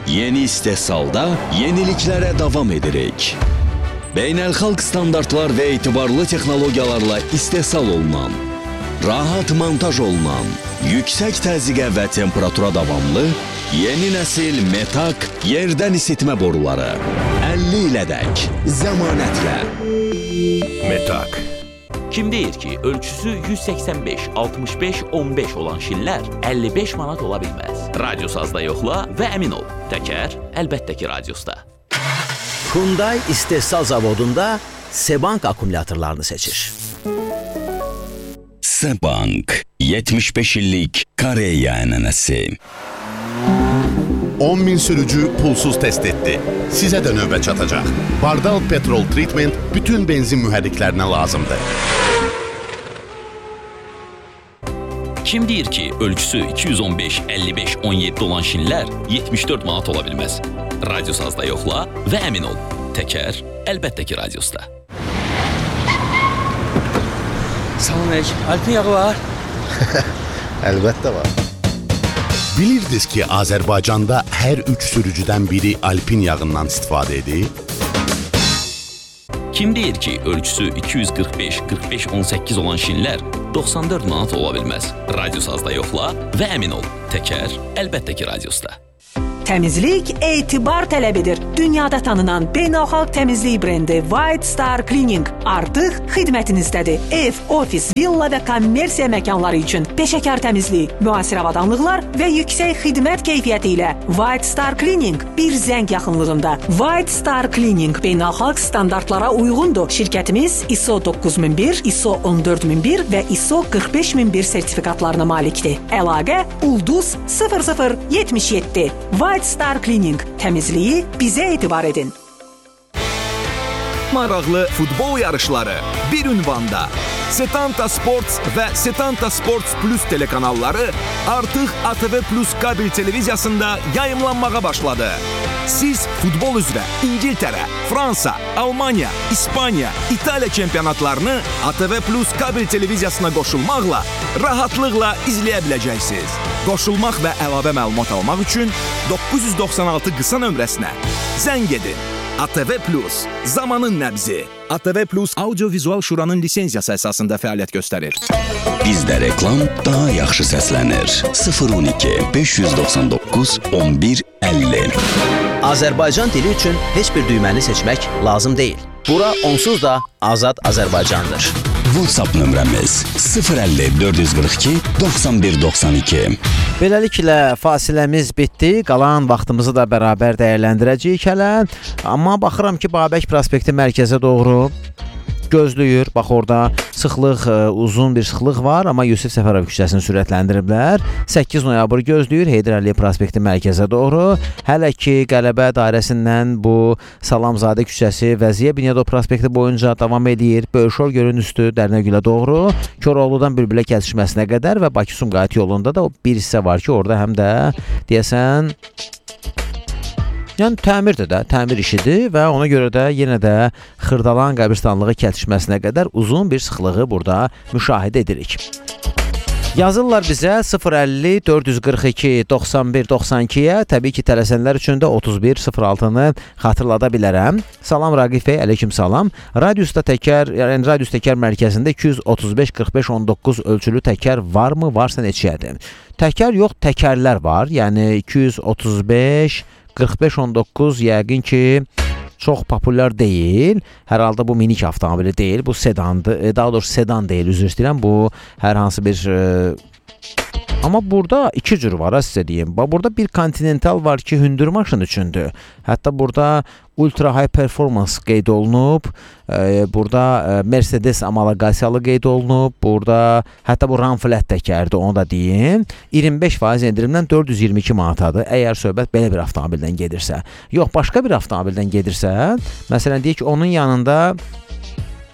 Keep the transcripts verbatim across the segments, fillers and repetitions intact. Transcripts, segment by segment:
Yeni istehsalda yeniliklərə davam edirik. Beynəlxalq standartlar və etibarlı texnologiyalarla istehsal olunan, rahat montaj olunan, yüksək təzyiqə və temperatura davamlı yeni nəsil Metak yerdən isitmə boruları. əlli ilədək zəmanətlə. Metak. Kim deyir ki, ölçüsü yüz səksən beş altmış beş on beş olan şinlər əlli beş manat ola bilməz. Radiosazda yoxla və əmin ol. Təkər əlbəttə ki, radiosda. Hyundai istehsal zavodunda Sebank akkumulyatorlarını seçir. Sebank yetmiş beş illik Koreya ənənəsi. on min sürücü pulsuz test etti. Sizə də növbə çatacaq. Bardal Petrol Treatment bütün benzin mühərriklərinə lazımdır. Kim deyir ki, ölçüsü iki yüz on beş əlli beş on yeddi olan şinlər yetmiş dörd manat ola bilməz. Radiosazda yoxla və əmin ol. Təkər əlbəttə ki, radiosda. Salam əleykum. Alpin yağı var? Əlbəttə var. Bilirdiniz ki, Azərbaycanda hər üç sürücüdən biri Alpin yağından istifadə edir? Kim deyir ki, ölçüsü iki yüz qırx beş qırx beş on səkkiz olan şinlər doxsan dörd manat ola bilməz. Radiosazda yoxla və əmin ol. Təkər əlbəttə ki, radiosda. Təmizlik etibar tələb edir. Dünyada tanınan beynəlxalq təmizlik brendi White Star Cleaning artıq xidmətinizdədir. Ev, ofis, villa və kommersiya məkanları üçün peşəkar təmizlik, müasir avadanlıqlar və yüksək xidmət keyfiyyəti ilə White Star Cleaning bir zəng yaxınlığında. White Star Cleaning beynəlxalq standartlara uyğundur. Şirkətimiz I S O doqquz min bir, I S O on dörd min bir və I S O qırx beş min bir sertifikatlarına malikdir. Əlaqə Ulduz sıfır sıfır yetmiş yeddi. White Star Cleaning. Təmizliyi bizə etibar edin. Maraqlı futbol yarışları bir ünvanda. Setanta Sports və Setanta Sports Plus telekanalları artıq A T V Plus kabel televiziyasında yayımlanmağa başladı. Siz futbol üzrə İngiltərə, Fransa, Almaniya, İspaniya, İtaliya çempionatlarını A T V Plus kabel televiziyasına qoşulmaqla rahatlıqla izləyə biləcəksiniz. Qoşulmaq və əlavə məlumat almaq üçün doqquz yüz doxsan altı qısa nömrəsinə zəng edin. A T V Plus, zamanın nəbzi. A T V Plus Audio-Vizual Şuranın lisenziyası əsasında fəaliyyət göstərir. Bizdə reklam daha yaxşı səslənir. sıfır on iki beş yüz doxsan doqquz on bir əlli. Azərbaycan dili üçün heç bir düyməni seçmək lazım deyil. Bura onsuz da Azad Azərbaycandır. WhatsApp nömrəmiz sıfır əlli dörd yüz qırx iki doxsan bir doxsan iki. Beləliklə fasiləmiz bitdi. Qalan vaxtımızı da bərabər dəyərləndirəcəyik hələ. Amma baxıram ki, Babək prospekti mərkəzə doğru gözləyir. Bax orada sıxlıq, uzun bir sıxlıq var, amma Yusif Səfərov küçəsini sürətləndiriblər. səkkiz noyabr gözləyir Heydər Əliyev prospekti mərkəzə doğru. Hələ ki Qələbə dairəsindən bu Salamzadə küçəsi və Ziya Bünyadov prospekti boyunca davam edir. Böyüşov gölün üstü Dərnəgülə doğru, Koroğludan Bülbülə kəsişməsinə qədər və Bakı-Sumqayıt yolunda da bir hissə var ki, orada həm də deyəsən yəni təmirdir də, təmir işidir və ona görə də yenə də Xırdalan qəbirstanlığı kəsişməsinə qədər uzun bir sıxlığı burada müşahidə edirik. Yazırlar bizə sıfır əlli dörd yüz qırx iki doxsan bir doxsan ikiyə. Təbii ki, tələsənlər üçün də otuz bir sıfır altını xatırlada bilərəm. Salam Raqif bəy, aleyküm salam. Radiusda təkər, yəni Radius təkər mərkəzində iki yüz otuz beş qırx beş on doqquz ölçülü təkər varmı? Varsa neçəyədir? Təkər yox, təkərlər var. Yəni iki yüz otuz beş qırx beş on doqquz yəqin ki çox populyar deyil. Hər halda bu minik avtomobili deyil. Bu sedandır. Daha doğrusu sedan deyil, üzr istəyirəm. Bu hər hansı bir e... amma burada iki cür var, sizə deyim. Burada bir Continental var ki, hündür maşın üçündür. Hətta burada Ultra High Performance qeyd olunub. E, burada e, Mercedes amalaqasiyalı qeyd olunub. Burada hətta bu Ram Flat təkərdir, onu da deyim. iyirmi beş faiz endirimdən dörd yüz iyirmi iki manatadır. Əgər söhbət belə bir avtomobildən gedirsə. Yox, başqa bir avtomobildən gedirsə, məsələn deyək ki, onun yanında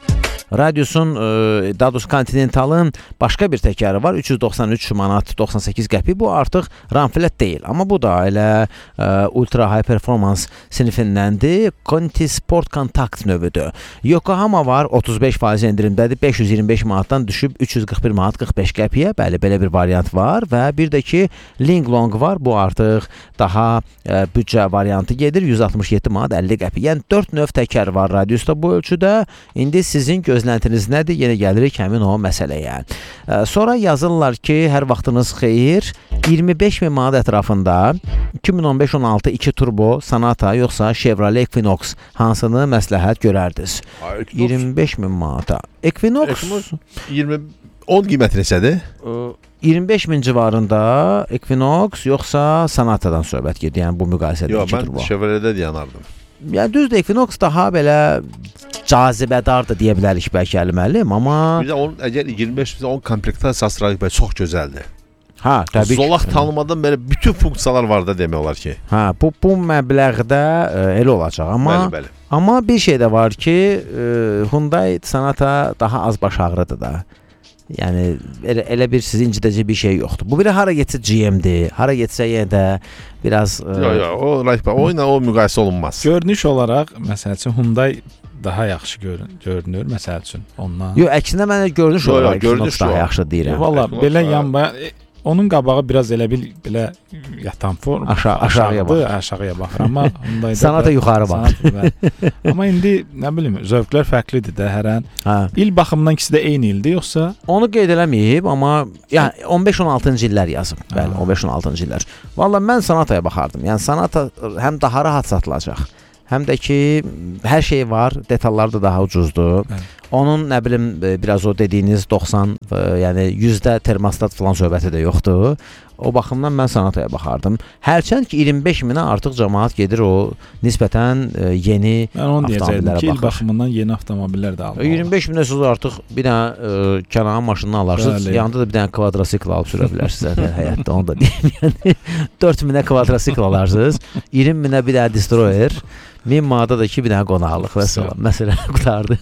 Radiusun, e, daha doğrusu Continentalın başqa bir təkəri var. üç yüz doxsan üç manat doxsan səkkiz qəpik. Bu artıq ramflet deyil. Amma bu da elə e, ultra high performance sinifindəndir. Conti Sport Contact növüdür. Yokohama var, otuz beş faiz endirimdədir. beş yüz iyirmi beş manatdan düşüb üç yüz qırx bir manat qırx beş qəpiyə. Bəli, belə bir variant var və bir də ki Linglong var. Bu artıq daha e, büdcə variantı gedir. yüz altmış yeddi manat əlli qəpik. Yəni dörd növ təkər var radiusda bu ölçüdə. İndi sizin gözləntiniz nədir? Yenə gəlirik həmin o məsələyə. E, sonra yazırlar ki, hər vaxtınız xeyir. iyirmi beş min manat ətrafında iki min on beş on altı iki turbo Sonata yoxsa Chevrolet Equinox hansını məsləhət görərdiniz? iyirmi beş min manata. Equinox, Equinox iyirmi on qiymət neçədir? iyirmi beş min civarında Equinox yoxsa Sonatadan söhbət gedir. Yəni bu müqayisədə Yox, iki mən turbo. Chevrolet yanardım. Yəni düzdür, Equinox daha belə cazibədardır deyə bilərik bəlkə əliməliyim, amma bir də onun əgər iyirmi beş min on komplektasiyası bəlkə çox gözəldir. hə, təbii ki. Zolaq tanımadan belə bütün funksiyalar var da demək olar ki. Hə, bu bu məbləğdə e, elə olacaq, amma Bəli, bəli. amma bir şey də var ki, e, Hyundai Sonata daha az baş ağrıdır da. Yəni elə, elə bir sizi incidəcək bir şey yoxdur. Bu bir hara getsə G M-dir, hara getsə yenə də biraz e, Yox, yox, o Rayf bəy, o ilə o müqayisə olunmaz. Görünüş olaraq məsəl üçün Hyundai daha yaxşı görün, görünür məsəl üçün ondan. Yox, əksinə mənə görünüş Yo, yo, olaraq görünüş Equinox daha o. yaxşı deyirəm. Valla Equinox belə da- yan bayan onun qabağı biraz elə bil belə yatan form. Aşağı- aşağıya baxır. Aşağıya baxır. Amma Hyundai'da Sonata yuxarı baxır. Amma indi nə bilim, zövqlər fərqlidir də hər an. Hə. İl baxımından ikisi də eyni ildir yoxsa? Onu qeyd eləməyib, amma yəni on beş on altıncı illər yazıb. Bəli, on beş on altıncı illər. Valla mən Sonataya baxardım. Yəni Sonata həm daha rahat satılacaq, həm də ki hər şey var, detalları da daha ucuzdur. Bəli. Onun nə bilim biraz o dediyiniz doxsan, yəni yüzdə termostat falan söhbəti də yoxdur. O baxımdan mən Sonataya baxardım. Hərçənd ki iyirmi beş minə artıq cəmaət gedir o nisbətən e, yeni Mən onu deyəcəydim avtomobillərə ki, il baxır. baxımından yeni avtomobillər də almalı. iyirmi beş minə siz artıq bir dənə e, Kənan maşınını alarsınız. Bəli. Yanında da bir dənə kvadrosikl alıb sürə bilərsiniz də həyatda, onu da deyim. Yəni dörd minə kvadrosikl alarsınız. iyirmi minə bir dənə Destroyer, min manata da ki bir dənə qonaqlıq və salam. Məsələ qutardı.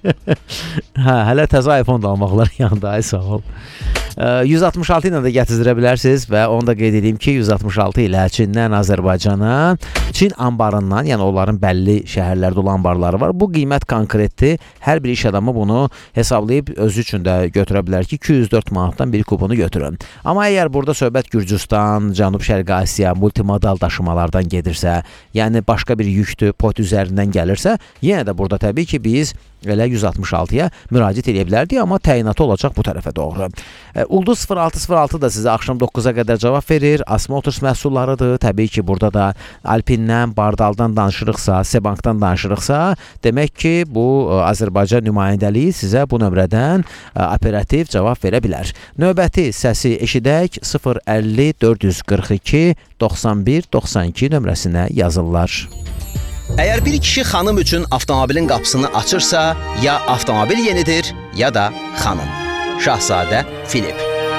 Hə, hələ təzə iPhone da almaqlar yanında, ay sağ ol. yüz altmış altı ilə də gətizdirə bilərsiniz və onu da qeyd edeyim ki, yüz altmış altı ilə Çindən Azərbaycana, Çin anbarından, yəni onların bəlli şəhərlərdə olan anbarları var. Bu qiymət konkretdir. Hər bir iş adamı bunu hesablayıb özü üçün də götürə bilər ki, iki yüz dörd manatdan bir kuponu götürün. Amma əgər burada söhbət Gürcüstan, Cənub-Şərqi Asiya, multimodal daşımalardan gedirsə, yəni başqa bir yükdür, pot üzərindən gəlirsə, yenə də burada təbii ki biz elə yüz altmış altıya müraciət edə bilərdik, amma təyinatı olacaq bu tərəfə doğru. E, Ulduz sıfır altı sıfır altı da sizə axşam doqquza qədər cavab verir. Asma Motors məhsullarıdır. Təbii ki, burada da Alpindən, Bardaldan danışırıqsa, Sebankdan danışırıqsa, demək ki, bu e, Azərbaycan nümayəndəliyi sizə bu nömrədən e, operativ cavab verə bilər. Növbəti səsi eşidək sıfır əlli dörd yüz qırx iki doxsan bir doxsan iki nömrəsinə yazırlar. Əgər bir kişi xanım üçün avtomobilin qapısını açırsa, ya avtomobil yenidir, ya da xanım. Şahzadə Filip.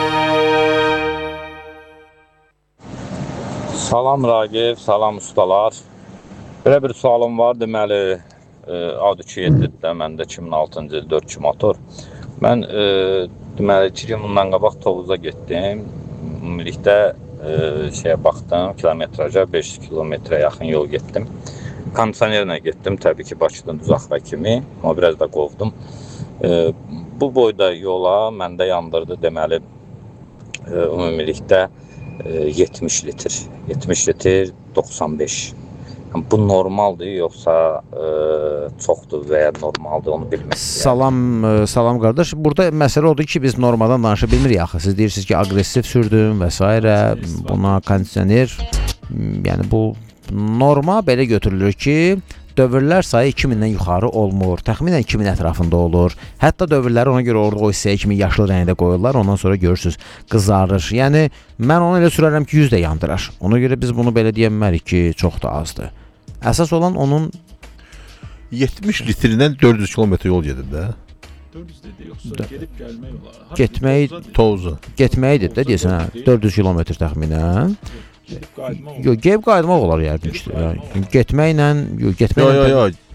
Salam Ragib, salam ustalar. Belə bir sualım var, deməli Audi Q yeddidə məndə iki min altıncı il dörd iki motor. Mən e, deməli iki gün bundan qabaq Tovuza getdim. Ümumilikdə e, şeyə baxdım, kilometraja beş yüz kilometrə yaxın yol getdim. Kondisionerlə getdim, təbii ki Bakıdan Düzaxra kimi, amma biraz da qovdum. E, bu boyda yola məndə yandırdı deməli e, ümumilikdə e, yetmiş litr, yetmiş litr doxsan beş. Bu normaldır yoxsa e, çoxdur və ya normaldır onu bilmək istəyirəm. Salam, e, salam qardaş. Burada məsələ odur ki, biz normadan danışa bilmirik axı. Siz deyirsiniz ki, aqressiv sürdüm və s. Buna kondisioner, yəni bu norma belə götürülür ki, dövrlər sayı iki mindən yuxarı olmur. Təxminən iki min ətrafında olur. Hətta dövrləri ona görə orada o hissəyə kimi yaşlı rəngdə qoyurlar. Ondan sonra görürsünüz qızarır. Yəni mən onu elə sürərəm ki, yüz də yandırar. Ona görə biz bunu belə deyə bilmərik ki, çox da azdır. Əsas olan onun yetmiş litrindən dörd yüz kilometr yol gedib də. dörd yüz dedi yoxsa gedib gəlmək olar. Getmək Tovuza. Getməyidir də deyəsən, hə, dörd yüz kilometr təxminən. Gedib qayıtmaq olar. Yox, gedib qayıtmaq olar yəqin ki. Yəni getməklə, yox, getməklə. Yox, yox, yox.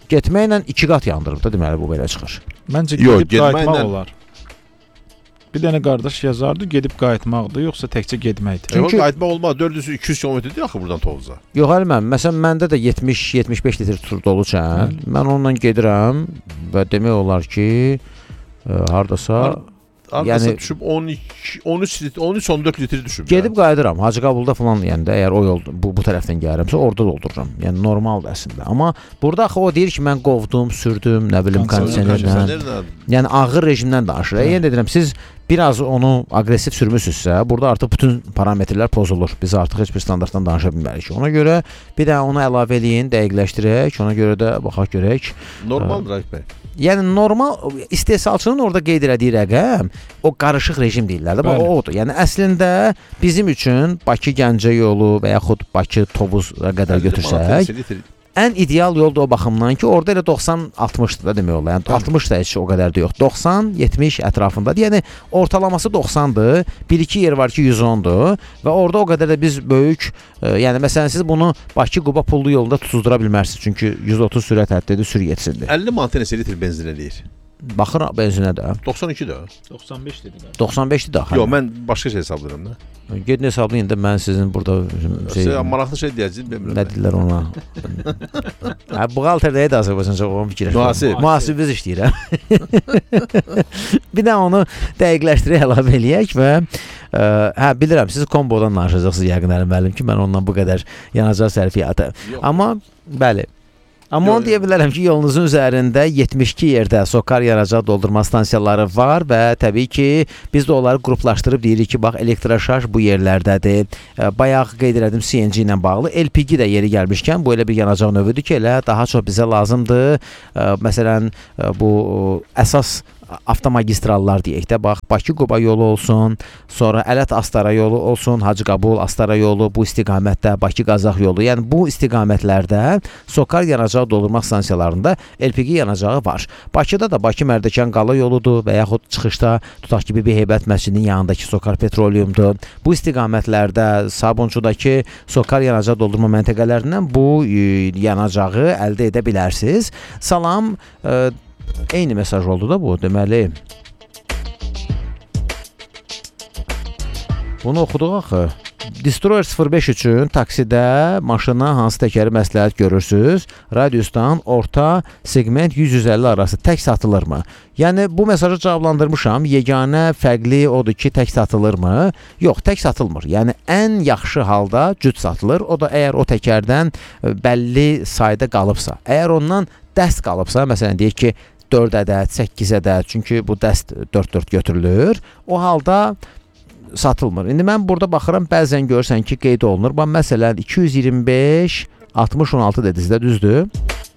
getməklə iki qat yandırıb da, deməli bu belə çıxır. Məncə Yox, gedib qayıtmaq getməklə- olar. Bir dənə qardaş yazardı, gedib qayıtmaqdır, yoxsa təkcə getməkdir. Çünki Çünki- qayıtmaq olmaz. dörd yüz iki yüz kilometrdir axı buradan Tovuza. Yox, Əliməm, məsələn məndə də yetmiş yetmiş beş litr tur dolucan. Mən onunla gedirəm və demək olar ki, ə, hardasa Hardasa Yəni- düşüb on iki on üç litr, on üç on dörd litr düşüb. gedib qayıdıram. Hacı Qabulda falan, yəni də əgər o yol bu bu tərəfdən gəlirəmsə orada doldururam. Yəni normaldır əslində. Amma burada axı o deyir ki, mən qovdum, sürdüm, nə bilim kondisionerlə. Yəni ağır rejimdən danışır. Yəni deyirəm, siz biraz onu aqressiv sürmüsünüzsə, burada artıq bütün parametrlər pozulur. Biz artıq heç bir standartdan danışa bilmərik. Ona görə bir də onu əlavə eləyin, dəqiqləşdirək. Ona görə də baxaq görək. Normaldır Raif bəy. Yəni normal istehsalçının orada qeyd elədiyi rəqəm o qarışıq rejim deyirlər də. Bax o odur. Yəni əslində bizim üçün Bakı-Gəncə yolu və yaxud Bakı-Tovuza qədər götürsək, ən ideal yoldur o baxımdan ki, orada elə doxsan altmışdır da demək olar. Yəni altmış da heç o qədər də yox. doxsan yetmiş ətrafındadır. Yəni ortalaması doxsandır. bir iki yer var ki, yüz ondur və orada o qədər də biz böyük, e, yəni məsələn siz bunu Bakı-Quba pullu yolunda tutuzdura bilmərsiniz. Çünki yüz otuz sürət həddidir, sür yetsindir. əlli manat neçə litr benzin eləyir? Baxır benzinə də. doxsan iki də. doxsan beş dedi qardaş. doxsan beşdir də. Yox, mən başqa şey hesablayıram da. Gedin hesablayın da mən sizin burada şey, Şey, maraqlı şey deyəcəyim, bilmirəm. nə deyirlər ona? Hə, buğalterdəyə də Azərbaycanca onu fikirləşirəm. Mühasib. Mühasibimiz işləyirəm. Bir də onu dəqiqləşdirək, əlavə eləyək və ə, hə bilirəm siz kombodan danışacaqsınız yəqin müəllim ki, mən ondan bu qədər yanacaq sərfiyyatı. Amma bəli. Amma onu deyə bilərəm ki, yolunuzun üzərində yetmiş iki yerdə SOCAR yanacaq doldurma stansiyaları var və təbii ki, biz də onları qruplaşdırıb deyirik ki, bax elektroşarj bu yerlərdədir. Bayaq qeyd elədim C N G ilə bağlı. L P G də yeri gəlmişkən bu elə bir yanacaq növüdür ki, elə daha çox bizə lazımdır. Məsələn, bu əsas avtomagistrallar deyək də, bax Bakı-Quba yolu olsun, sonra Ələt-Astara yolu olsun, Hacı Qabul Astara yolu, bu istiqamətdə Bakı-Qazax yolu. Yəni bu istiqamətlərdə SOCAR yanacaq doldurmaq stansiyalarında L P G yanacağı var. Bakıda da Bakı-Mərdəkan Qala yoludur və yaxud çıxışda tutaq ki, Bibi Heybət məscidinin yanındakı SOCAR Petroleumdur. Bu istiqamətlərdə Sabunçudakı SOCAR yanacaq doldurma məntəqələrindən bu e, yanacağı əldə edə bilərsiniz. Salam, e, eyni mesaj oldu da bu, deməli. Bunu oxuduq axı. Destroyer sıfır beş üçün taksidə maşına hansı təkəri məsləhət görürsünüz? Radiusdan orta segment yüz yüz əlli arası tək satılırmı? Yəni bu mesajı cavablandırmışam. Yeganə fərqli odur ki, tək satılırmı? Yox, tək satılmır. Yəni ən yaxşı halda cüt satılır. O da əgər o təkərdən bəlli sayda qalıbsa. Əgər ondan dəst qalıbsa, məsələn deyək ki, dörd ədəd, səkkiz ədəd, çünki bu dəst dörd dörd götürülür. O halda satılmır. İndi mən burada baxıram, bəzən görürsən ki, qeyd olunur. Bax, məsələn, iki yüz iyirmi beş altmış on altı dedinizdə, düzdür?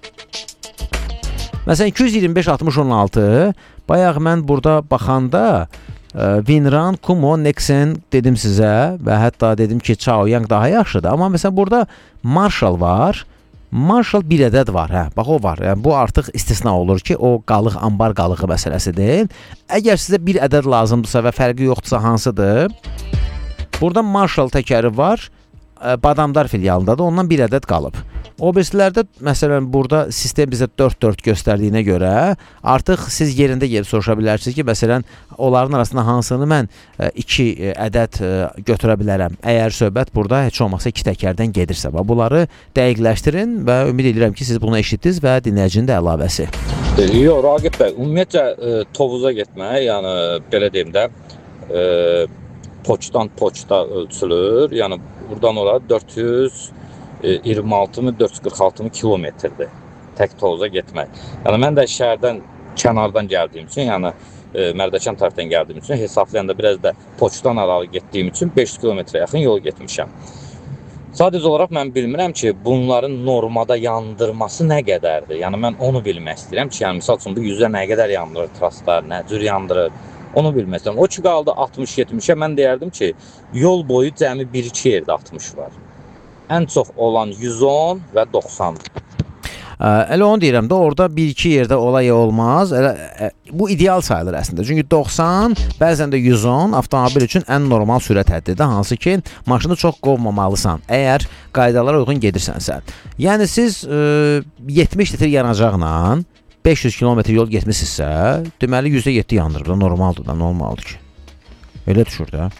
Məsələn, iki yüz iyirmi beş altmış on altı, bayaq mən burada baxanda Winran, Kumo, Nexen dedim sizə və hətta dedim ki, Chaoyang daha yaxşıdır. Amma məsələn, burada Marshall var. Marshall bir ədəd var, hə, bax o var. Yəni bu artıq istisna olur ki, o qalıq, ambar qalığı məsələsidir. Əgər sizə bir ədəd lazımdırsa və fərqi yoxdursa hansıdır? Burada Marshall təkəri var, Badamdar filialındadır, ondan bir ədəd qalıb. O birisilərdə, məsələn, burada sistem bizə dörd dörd göstərdiyinə görə artıq siz yerində yerib soruşa bilərsiniz ki, məsələn, onların arasında hansını mən iki ədəd götürə bilərəm. Əgər söhbət burada heç olmasa iki təkərdən gedirsə. Bunları dəqiqləşdirin və ümid edirəm ki, siz bunu eşitdiniz və dinləyicinin də əlavəsi. Yox, Raqib bəy, ümumiyyətcə e, Tovuza getmək, yəni belə deyim də, e, poçtdan poçta ölçülür. Yəni buradan ora dörd yüz iyirmi altı mı, dörd yüz qırx altı mı kilometrdir tək Tovuza getmək. Yəni mən də şəhərdən kənardan gəldiyim üçün, yəni e, Mərdəkan tərəfdən gəldiyim üçün hesablayanda biraz da poçtdan aralı getdiyim üçün beş yüz kilometrə yaxın yol getmişəm. Sadəcə olaraq mən bilmirəm ki, bunların normada yandırması nə qədərdir. Yəni mən onu bilmək istəyirəm ki, yəni misal üçün bu yüzdə nə qədər yandırır traslar, nə cür yandırır, onu bilmək istəyirəm. O ki qaldı altmış yetmişə, mən deyərdim ki, yol boyu cəmi bir iki yerdə altmış var. Ən çox olan yüz on və doxsandır. Elə onu deyirəm də, orada bir iki yerdə olay olmaz. Elə, ə, bu ideal sayılır əslində. Çünki doxsan, bəzən də yüz on avtomobil üçün ən normal sürət həddidir, hansı ki, maşını çox qovmamalısan, əgər qaydalara uyğun gedirsənsə. Yəni siz ə, yetmiş litr yanacaqla beş yüz kilometr yol getmisinizsə, deməli yüzdə yeddi yandırır da, normaldır da, normaldır ki. Elə düşür də.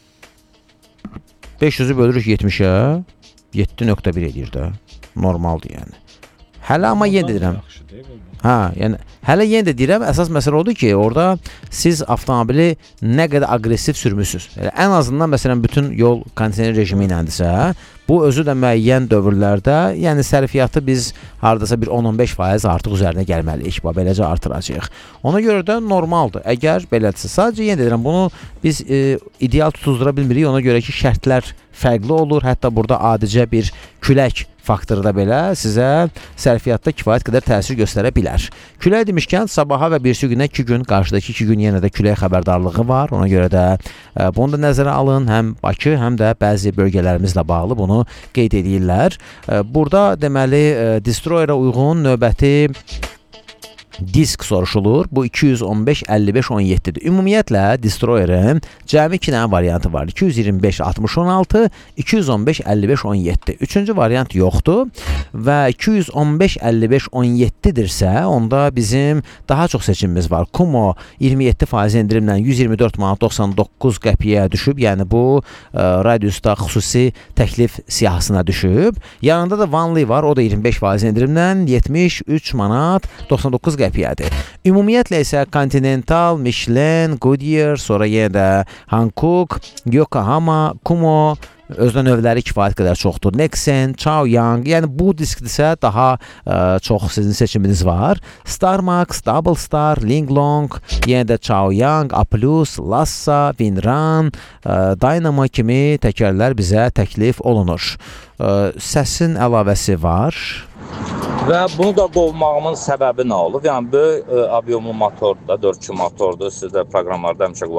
beş yüzü bölürük yetmişə, yeddi nöqtə bir edir də. Normaldır yəni. Hələ amma yenə deyirəm. Hə, yəni hələ yenə də deyirəm, əsas məsələ odur ki, orada siz avtomobili nə qədər aqressiv sürmüsünüz. Yəni ən azından məsələn bütün yol kondisioner rejimi iləndirsə, bu özü də müəyyən dövrlərdə, yəni sərfiyyatı biz hardasa bir on on beş faiz artıq üzərinə gəlməliyik, beləcə artıracağıq. Ona görə də normaldır. Əgər belədirsə, sadəcə yenə deyirəm, bunu biz e, ideal tutuzdura bilmirik, ona görə ki, şərtlər fərqli olur. Hətta burada adicə bir külək faktoru da belə sizə sərfiyyatda kifayət qədər təsir göstərə bilər. Külək demişkən, sabaha və birisi günə iki gün, qarşıdakı iki gün yenə də külək xəbərdarlığı var. Ona görə də e, bunu da nəzərə alın. Həm Bakı, həm də bəzi bölgələrimizlə bağlı bunu qeyd edirlər. E, burada deməli e, Destroyer-ə uyğun növbəti disk soruşulur. Bu iki yüz on beş əlli beş on yeddidir. Ümumiyyətlə Destroyer-in cəmi iki dənə variantı var. iki yüz iyirmi beş altmış on altı, iki yüz on beş əlli beş on yeddi. Üçüncü variant yoxdur və iki yüz on beş əlli beş on yeddidirsə, onda bizim daha çox seçimimiz var. Kumo iyirmi yeddi faiz endirimlə yüz iyirmi dörd manat doxsan doqquz qəpiyə düşüb. Yəni bu ə, radiusda xüsusi təklif siyahısına düşüb. Yanında da Vanli var. O da iyirmi beş faiz endirimlə yetmiş üç manat doxsan doqquz qəpiyə. Ümumiyyətlə isə Continental, Michelin, Goodyear, sonra yenə də Hankook, Yokohama, Kumo, özünə növləri kifayət qədər çoxdur. Nexen, Chaoyang, yəni bu diskdirsə daha ə, çox sizin seçiminiz var. Starmax, Double Star, Linglong, yenə də Chaoyang, A plus, Lassa, Winran, ə, Dynamo kimi təkərlər bizə təklif olunur. Ə, səsin əlavəsi var. Və bunu da qovmağımın səbəbi nə olub? Yəni, böyük e, aviomlu motordur da, dörd iki motordur. Siz də proqramlarda həmişə